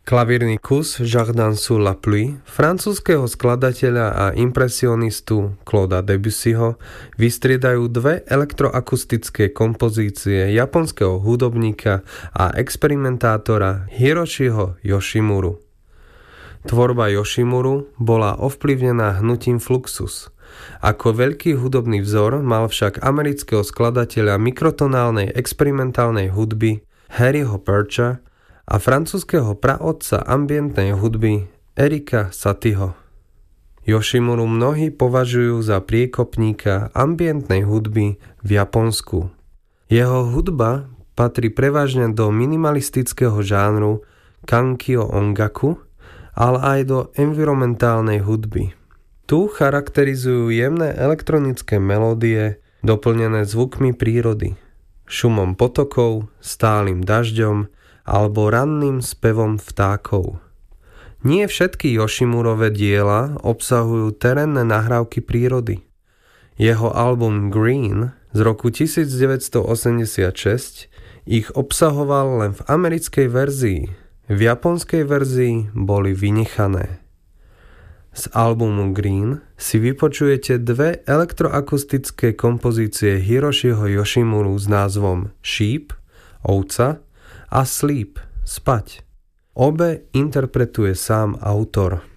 Klavírny kus Jardin sous la pluie francúzskeho skladateľa a impresionistu Clauda Debussyho vystriedajú dve elektroakustické kompozície japonského hudobníka a experimentátora Hiroshiho Yoshimuru. Tvorba Yoshimuru bola ovplyvnená hnutím Fluxus. Ako veľký hudobný vzor mal však amerického skladateľa mikrotonálnej experimentálnej hudby Harryho Bircha a francúzskeho praotca ambientnej hudby Erika Satieho. Yoshimuru mnohí považujú za priekopníka ambientnej hudby v Japonsku. Jeho hudba patrí prevažne do minimalistického žánru kankyo ongaku, ale aj do environmentálnej hudby. Tu charakterizujú jemné elektronické melódie doplnené zvukmi prírody, šumom potokov, stálym dažďom alebo ranným spevom vtákov. Nie všetky Yoshimurove diela obsahujú terénne nahrávky prírody. Jeho album Green z roku 1986 ich obsahoval len v americkej verzii. V japonskej verzii boli vynechané. Z albumu Green si vypočujete dve elektroakustické kompozície Hiroshiho Yoshimuru s názvom Sheep, ovca, a Sleep, spať. Obe interpretuje sám autor.